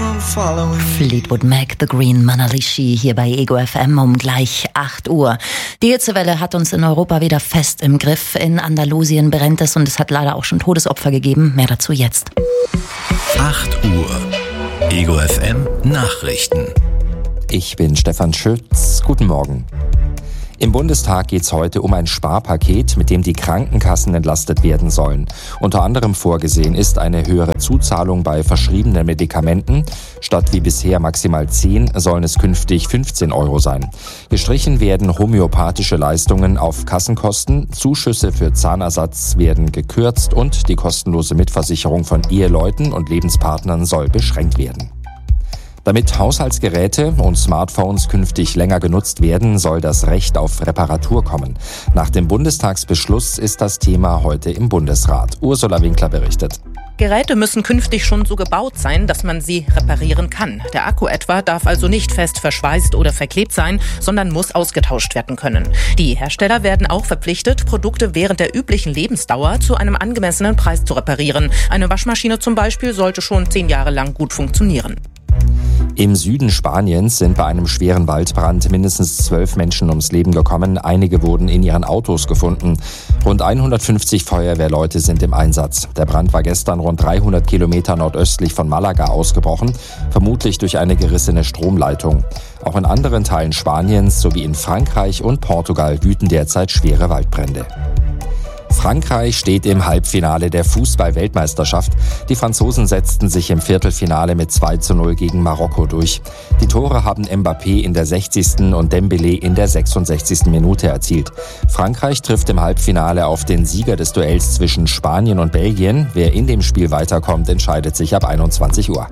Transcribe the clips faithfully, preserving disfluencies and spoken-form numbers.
Fleetwood Mac, The Green Manalishi hier bei Ego F M um gleich acht Uhr. Die Hitzewelle hat uns in Europa wieder fest im Griff. In Andalusien brennt es und es hat leider auch schon Todesopfer gegeben. Mehr dazu jetzt. acht Uhr. Ego F M Nachrichten. Ich bin Stefan Schütz. Guten Morgen. Im Bundestag geht es heute um ein Sparpaket, mit dem die Krankenkassen entlastet werden sollen. Unter anderem vorgesehen ist eine höhere Zuzahlung bei verschriebenen Medikamenten. Statt wie bisher maximal zehn sollen es künftig fünfzehn Euro sein. Gestrichen werden homöopathische Leistungen auf Kassenkosten, Zuschüsse für Zahnersatz werden gekürzt und die kostenlose Mitversicherung von Eheleuten und Lebenspartnern soll beschränkt werden. Damit Haushaltsgeräte und Smartphones künftig länger genutzt werden, soll das Recht auf Reparatur kommen. Nach dem Bundestagsbeschluss ist das Thema heute im Bundesrat. Ursula Winkler berichtet. Geräte müssen künftig schon so gebaut sein, dass man sie reparieren kann. Der Akku etwa darf also nicht fest verschweißt oder verklebt sein, sondern muss ausgetauscht werden können. Die Hersteller werden auch verpflichtet, Produkte während der üblichen Lebensdauer zu einem angemessenen Preis zu reparieren. Eine Waschmaschine zum Beispiel sollte schon zehn Jahre lang gut funktionieren. Im Süden Spaniens sind bei einem schweren Waldbrand mindestens zwölf Menschen ums Leben gekommen. Einige wurden in ihren Autos gefunden. Rund hundertfünfzig Feuerwehrleute sind im Einsatz. Der Brand war gestern rund dreihundert Kilometer nordöstlich von Malaga ausgebrochen, vermutlich durch eine gerissene Stromleitung. Auch in anderen Teilen Spaniens sowie in Frankreich und Portugal wüten derzeit schwere Waldbrände. Frankreich steht im Halbfinale der Fußball-Weltmeisterschaft. Die Franzosen setzten sich im Viertelfinale mit zwei zu null gegen Marokko durch. Die Tore haben Mbappé in der sechzigsten und Dembélé in der sechsundsechzigsten Minute erzielt. Frankreich trifft im Halbfinale auf den Sieger des Duells zwischen Spanien und Belgien. Wer in dem Spiel weiterkommt, entscheidet sich ab einundzwanzig Uhr.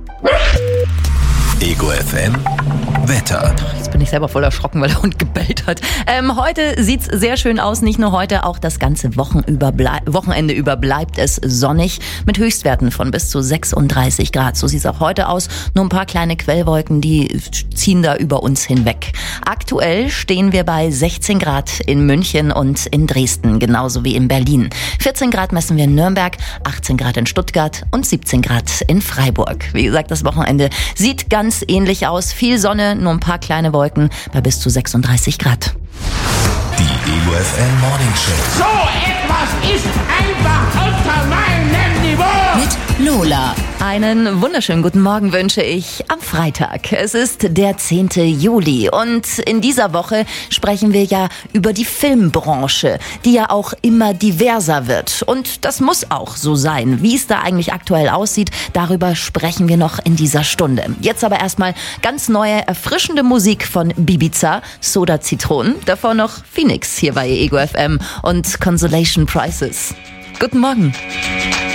Ego F M Wetter. Jetzt bin ich selber voll erschrocken, weil der Hund gebellt hat. Ähm, heute sieht's sehr schön aus. Nicht nur heute, auch das ganze Wochen über blei- Wochenende über bleibt es sonnig mit Höchstwerten von bis zu sechsunddreißig Grad. So sieht's auch heute aus. Nur ein paar kleine Quellwolken, die ziehen da über uns hinweg. Aktuell stehen wir bei sechzehn Grad in München und in Dresden, genauso wie in Berlin. vierzehn Grad messen wir in Nürnberg, achtzehn Grad in Stuttgart und siebzehn Grad in Freiburg. Wie gesagt, das Wochenende sieht ganz ähnlich aus. Viel Sonne, nur ein paar kleine Wolken bei bis zu sechsunddreißig Grad. Die Ego F M Morning Show. So etwas ist einfach unter meinem Niveau. Mit Lola. Einen wunderschönen guten Morgen wünsche ich am Freitag. Es ist der zehnte Juli und in dieser Woche sprechen wir ja über die Filmbranche, die ja auch immer diverser wird. Und das muss auch so sein. Wie es da eigentlich aktuell aussieht, darüber sprechen wir noch in dieser Stunde. Jetzt aber erstmal ganz neue, erfrischende Musik von Bibiza, Soda Zitronen, davor noch Phoenix hier bei Ego F M und Consolation Prizes. Guten Morgen.